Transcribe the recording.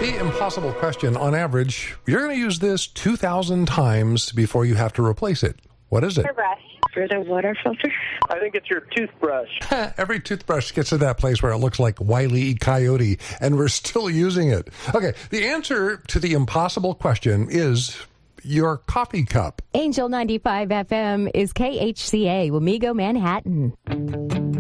The impossible question. On average, you're going to use this 2,000 times before you have to replace it. What is it? Hairbrush. For the water filter? I think it's your toothbrush. Every toothbrush gets to that place where it looks like Wile E. Coyote, and we're still using it. Okay, the answer to the impossible question is your coffee cup. Angel 95 FM is KHCA, Wamego, Manhattan.